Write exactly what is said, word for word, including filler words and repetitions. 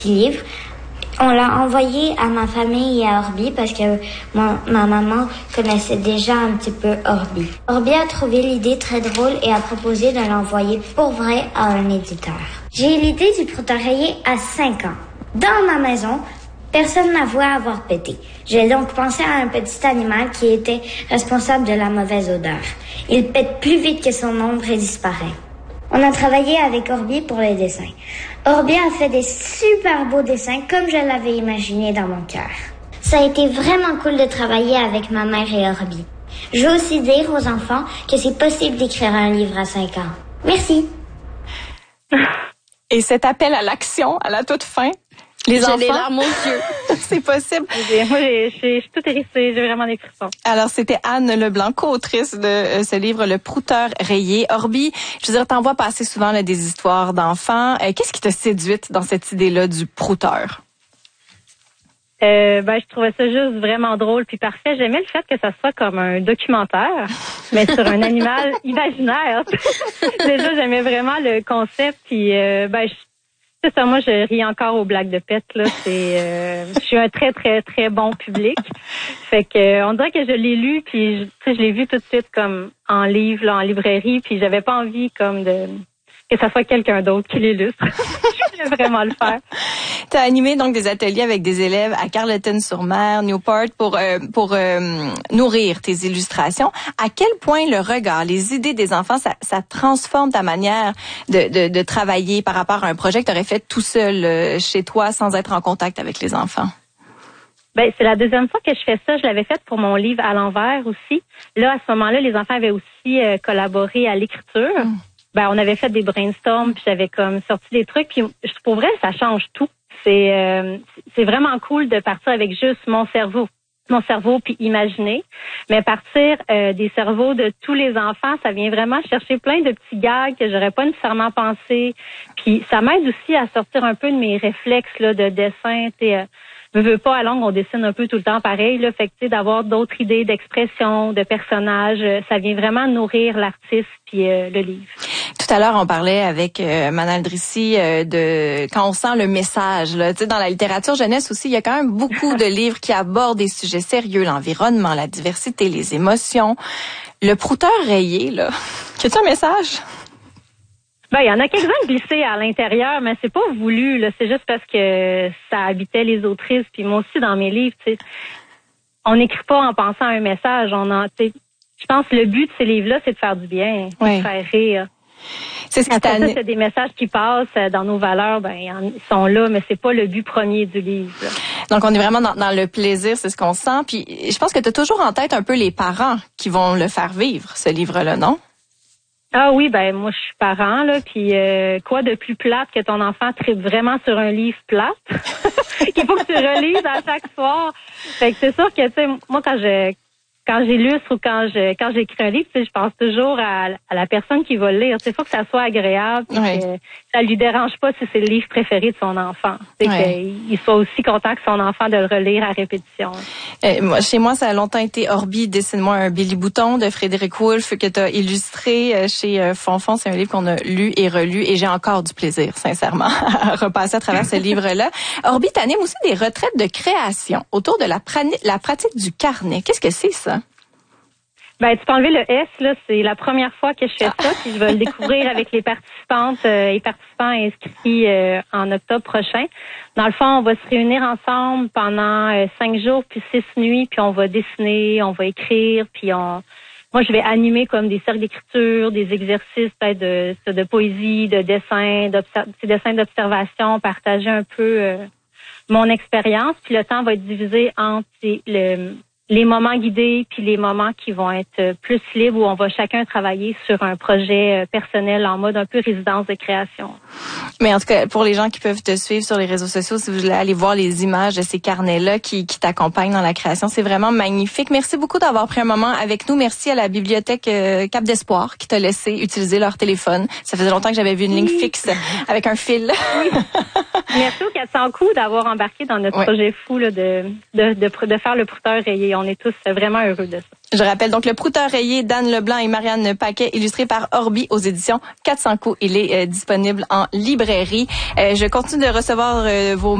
livre. On l'a envoyé à ma famille et à Orbi parce que mon, ma maman connaissait déjà un petit peu Orbi. Orbi a trouvé l'idée très drôle et a proposé de l'envoyer pour vrai à un éditeur. J'ai eu l'idée du prouteur rayé à cinq ans. Dans ma maison, personne n'avouait avoir pété. J'ai donc pensé à un petit animal qui était responsable de la mauvaise odeur. Il pète plus vite que son ombre et disparaît. On a travaillé avec Orbi pour les dessins. Orbi a fait des super beaux dessins comme je l'avais imaginé dans mon cœur. Ça a été vraiment cool de travailler avec ma mère et Orbi. Je veux aussi dire aux enfants que c'est possible d'écrire un livre à cinq ans. Merci. Et cet appel à l'action à la toute fin, les J'ai enfants, les larmes aux yeux. c'est possible. Moi, j'ai, j'ai, je suis toute hérissée, j'ai vraiment des frissons. Alors, c'était Anne Leblanc, co-autrice de euh, ce livre, Le prouteur rayé. Orbi, je veux dire, t'en vois passer souvent là, des histoires d'enfants. Euh, qu'est-ce qui t'a séduite dans cette idée-là du prouteur? Euh, ben, je trouvais ça juste vraiment drôle puis parfait. J'aimais le fait que ça soit comme un documentaire, mais sur un animal imaginaire. Déjà, j'aimais vraiment le concept puis euh, ben, je, c'est ça. Moi, je ris encore aux blagues de pète là. C'est, euh, je suis un très très très bon public. Fait que on dirait que je l'ai lu puis tu sais, je l'ai vu tout de suite comme en livre, là, en librairie, puis j'avais pas envie comme de que ça soit quelqu'un d'autre qui l'illustre. Je voulais vraiment le faire. Tu as animé donc des ateliers avec des élèves à Carleton-sur-Mer, Newport pour euh, pour euh, nourrir tes illustrations. À quel point le regard, les idées des enfants, ça, ça transforme ta manière de, de, de travailler par rapport à un projet que tu aurais fait tout seul euh, chez toi sans être en contact avec les enfants? Ben, c'est la deuxième fois que je fais ça. Je l'avais fait pour mon livre à l'envers aussi. Là, à ce moment-là, les enfants avaient aussi euh, collaboré à l'écriture. Mm. Ben, on avait fait des brainstorms, puis j'avais comme sorti des trucs. Puis pour vrai, ça change tout. C'est euh, c'est vraiment cool de partir avec juste mon cerveau, mon cerveau puis imaginer. Mais partir euh, des cerveaux de tous les enfants, ça vient vraiment chercher plein de petits gags que j'aurais pas nécessairement pensé. Puis ça m'aide aussi à sortir un peu de mes réflexes là de dessin. Tu euh, veux, veux pas à longue, on dessine un peu tout le temps pareil. Là, fait que tu sais, d'avoir d'autres idées d'expression, de personnages, ça vient vraiment nourrir l'artiste puis euh, le livre. Tout à l'heure, on parlait avec euh, Manal Drissi euh, de quand on sent le message. Là, tu sais, dans la littérature jeunesse aussi, il y a quand même beaucoup de livres qui abordent des sujets sérieux, l'environnement, la diversité, les émotions. Le prouteur rayé, là, qu'as-tu un message? Ben, il y en a quelques-uns glissés à l'intérieur, mais c'est pas voulu. Là, c'est juste parce que ça habitait les autrices, puis moi aussi dans mes livres. Tu sais, on n'écrit pas en pensant à un message. On en, tu sais, je pense que le but de ces livres-là, c'est de faire du bien, oui. de faire rire. C'est ce qui Après ça, c'est des messages qui passent dans nos valeurs, ben ils sont là, mais c'est pas le but premier du livre. Là. Donc on est vraiment dans, dans le plaisir, c'est ce qu'on sent. Puis je pense que tu as toujours en tête un peu les parents qui vont le faire vivre, ce livre-là, non? Ah oui, ben moi je suis parent là, puis euh, quoi de plus plate que ton enfant tripe vraiment sur un livre plate qu'il faut que tu relises à chaque soir. Fait que c'est sûr que tu sais, moi quand je Quand j'illustre ou quand je quand j'écris un livre, tu sais, je pense toujours à, à la personne qui va le lire. Il faut que ça soit agréable, oui. que ça lui dérange pas si c'est le livre préféré de son enfant. Oui. Qu'il soit aussi content que son enfant de le relire à répétition. Euh, moi, chez moi, ça a longtemps été Orbi, dessine-moi un Billy Bouton de Frédéric Wolff que tu as illustré chez Fonfon. C'est un livre qu'on a lu et relu et j'ai encore du plaisir, sincèrement, à repasser à travers ce livre-là. Orbi, t'animes aussi des retraites de création autour de la, prani- la pratique du carnet. Qu'est-ce que c'est ça? Ben, tu peux enlever le S, là. C'est la première fois que je fais ça, puis je vais le découvrir avec les participantes euh, et participants inscrits euh, en octobre prochain. Dans le fond, on va se réunir ensemble pendant euh, cinq jours puis six nuits, puis on va dessiner, on va écrire, puis on... Moi, je vais animer comme des cercles d'écriture, des exercices peut-être de, de poésie, de dessin, des dessins d'observation, partager un peu euh, mon expérience. Puis le temps va être divisé entre le... les moments guidés puis les moments qui vont être plus libres où on va chacun travailler sur un projet personnel en mode un peu résidence de création. Mais en tout cas, pour les gens qui peuvent te suivre sur les réseaux sociaux, si vous voulez aller voir les images de ces carnets-là qui, qui t'accompagnent dans la création, c'est vraiment magnifique. Merci beaucoup d'avoir pris un moment avec nous. Merci à la bibliothèque Cap d'Espoir qui t'a laissé utiliser leur téléphone. Ça faisait longtemps que j'avais vu une ligne fixe avec un fil. Oui. Merci aux quatre cents coups d'avoir embarqué dans notre oui. projet fou là, de, de, de, de faire le prouteur rayé. on est tous vraiment heureux de ça. Je rappelle donc le Prouteur rayé d'Anne Leblanc et Marianne Paquet, illustré par Orbi aux éditions quatre cents coups. Il est euh, disponible en librairie. Euh, je continue de recevoir euh, vos